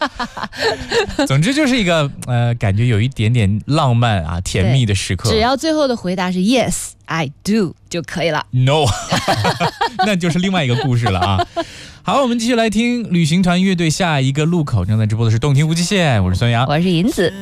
总之就是一个感觉有一点点浪漫啊、甜蜜的时刻。 只要最后的回答是 Yes, I do 就可以了。 No， 那就是另外一个故事了啊。好，我们继续来听旅行团乐队下一个路口。正在直播的是动听无极限，我是孙杨， 我是银子。